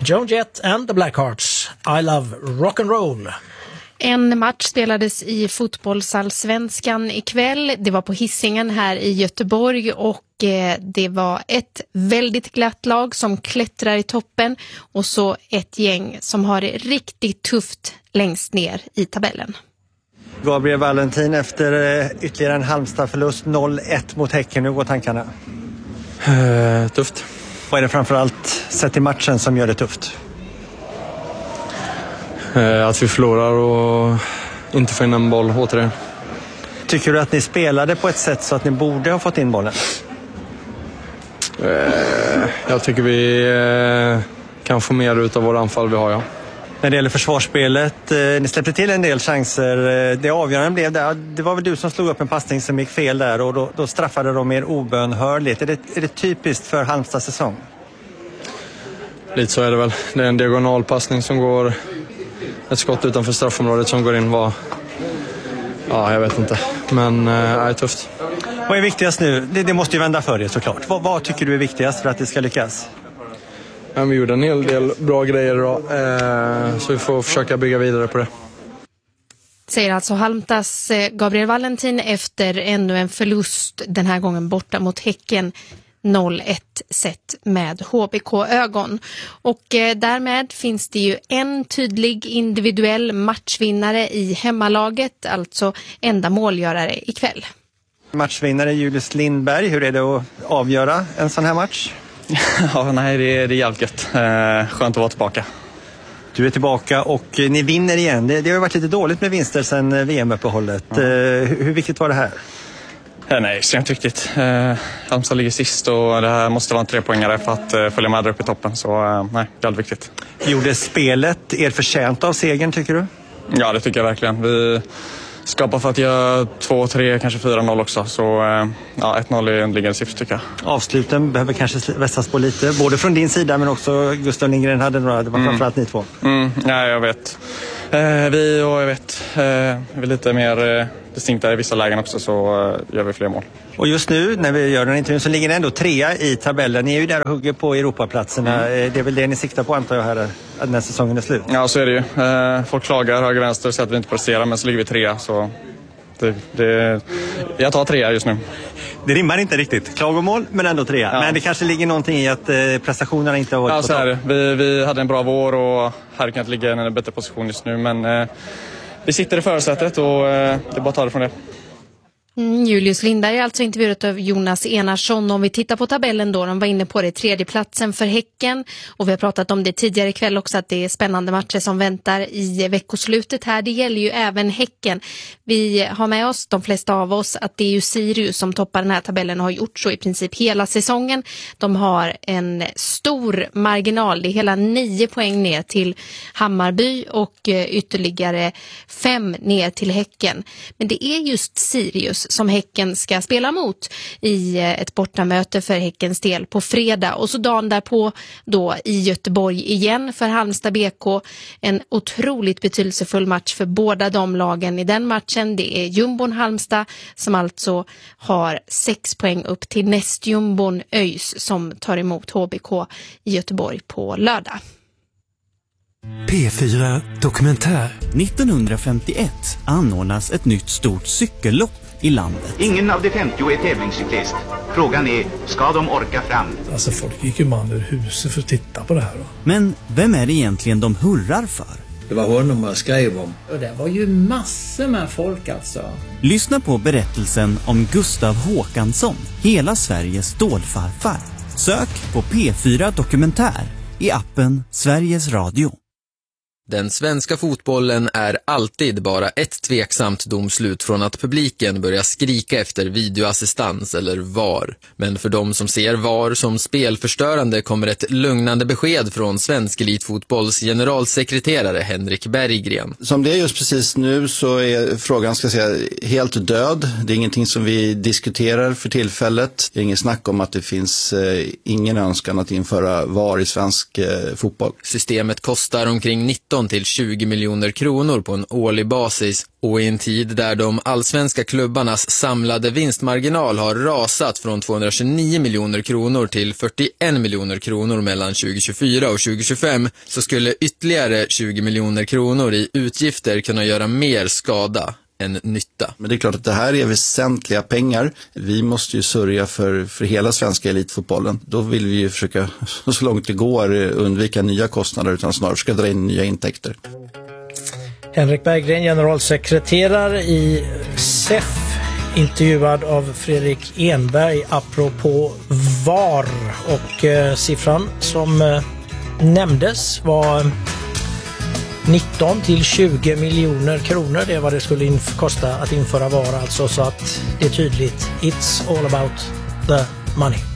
Joan Jett and the Blackhearts, I Love Rock and Roll. En match spelades i fotbollsallsvenskan ikväll. Det var på Hisingen här i Göteborg och det var ett väldigt glatt lag som klättrar i toppen och så ett gäng som har det riktigt tufft längst ner i tabellen. Gabriel Valentin efter ytterligare en Halmstad-förlust 0-1 mot Häcken. Hur går tankarna? Tufft. Vad är det framförallt sett i matchen som gör det tufft? Att vi förlorar och inte får in en boll återigen. Tycker du att ni spelade på ett sätt så att ni borde ha fått in bollen? Jag tycker vi kan få mer ut av våra anfall vi har, ja. När det gäller försvarsspelet, ni släppte till en del chanser. Det avgörande blev det var väl du som slog upp en passning som gick fel där och då straffade de er obönhörligt. Är det typiskt för Halmstads säsong? Lite så är det väl. Det är en diagonalpassning som går, ett skott utanför straffområdet som går in var, ja jag vet inte, men det är tufft. Vad är viktigast nu? Det måste ju vända för er såklart. Vad tycker du är viktigast för att det ska lyckas? Ja, vi gjorde en hel del bra grejer då, så vi får försöka bygga vidare på det. Säger alltså Halmstads Gabriel Valentin efter ännu en förlust, den här gången borta mot Häcken 0-1 sett med HBK-ögon. Och därmed finns det ju en tydlig individuell matchvinnare i hemmalaget, alltså enda målgörare ikväll. Matchvinnare Julius Lindberg, hur är det att avgöra en sån här match? Ja, nej, det är jävligt gött. Skönt att vara tillbaka. Du är tillbaka och ni vinner igen. Det har ju varit lite dåligt med vinster sedan VM-uppehållet. Ja. Hur viktigt var det här? Nej, extremt viktigt. Halmstad ligger sist och det här måste vara en 3-poängare för att följa med där uppe i toppen. Så nej, det är väldigt viktigt. Gjorde spelet er förtjänt av segern, tycker du? Ja, det tycker jag verkligen. Vi skapar för att göra 2-3, kanske 4-0 också. Så ja, 1-0 är en liggande siffra tycker jag. Avsluten behöver kanske vässas på lite. Både från din sida men också Gustav Lindgren hade några. Det var framförallt ni två. Ja, jag vet. Vi och jag vet. Vi är lite mer distinkta i vissa lägen också, så gör vi fler mål. Och just nu när vi gör den intervjun så ligger ni ändå 3 i tabellen. Ni är ju där och hugger på Europaplatserna. Det är väl det ni siktar på, antar jag, här när säsongen är slut? Ja, så är det ju. Folk klagar höger vänster och säger att vi inte presterar, men så ligger vi 3. Så jag tar 3 just nu. Det rimmar inte riktigt. Klagomål, men ändå 3. Ja. Men det kanske ligger någonting i att prestationerna inte har varit på topp. Ja, så är det. Vi hade en bra vår och här kan inte ligga i en bättre position just nu. Men vi sitter i förarsätet och det är bara att ta det från det. Julius Lindberg är alltså intervjuat av Jonas Enarsson. Om vi tittar på tabellen då, de var inne på det 3:e platsen för Häcken och vi har pratat om det tidigare ikväll också, att det är spännande matcher som väntar i veckoslutet här. Det gäller ju även Häcken. Vi har med oss, de flesta av oss, att det är ju Sirius som toppar den här tabellen och har gjort så i princip hela säsongen. De har en stor marginal, det är hela 9 poäng ner till Hammarby och ytterligare 5 ner till Häcken. Men det är just Sirius som Häcken ska spela mot i ett bortamöte för Häckens del på fredag. Och så dagen därpå då i Göteborg igen för Halmstad BK. En otroligt betydelsefull match för båda de lagen i den matchen. Det är jumbon Halmstad som alltså har 6 poäng upp till nästjumbon ÖIS som tar emot HBK i Göteborg på lördag. P4 Dokumentär. 1951 anordnas ett nytt stort cykellopp i landet. Ingen av de 50 är tävlingscyklist. Frågan är, ska de orka fram? Alltså folk gick ju man ur huset för att titta på det här då. Men vem är det egentligen de hurrar för? Det var honom man skrev om. Och det var ju massor med folk alltså. Lyssna på berättelsen om Gustav Håkansson, hela Sveriges stålfarfar. Sök på P4 Dokumentär i appen Sveriges Radio. Den svenska fotbollen är alltid bara ett tveksamt domslut från att publiken börjar skrika efter videoassistans eller VAR. Men för de som ser VAR som spelförstörande kommer ett lugnande besked från svensk elitfotbolls generalsekreterare Henrik Berggren. Som det är just precis nu så är frågan, ska jag säga, helt död. Det är ingenting som vi diskuterar för tillfället. Det är ingen snack om att det finns ingen önskan att införa VAR i svensk fotboll. Systemet kostar omkring 19 15 till 20 miljoner kronor på en årlig basis. Och i en tid där de allsvenska klubbarnas samlade vinstmarginal har rasat från 229 miljoner kronor till 41 miljoner kronor mellan 2024 och 2025 så skulle ytterligare 20 miljoner kronor i utgifter kunna göra mer skada än nytta. Men det är klart att det här är väsentliga pengar. Vi måste ju sörja för hela svenska elitfotbollen. Då vill vi ju försöka så långt det går undvika nya kostnader utan snarare ska dra in nya intäkter. Henrik Berggren, generalsekreterare i SEF, intervjuad av Fredrik Enberg apropå VAR. Och siffran som nämndes var 19 till 20 miljoner kronor. Det är vad det skulle kosta att införa VAR, alltså, så att det är tydligt. It's all about the money.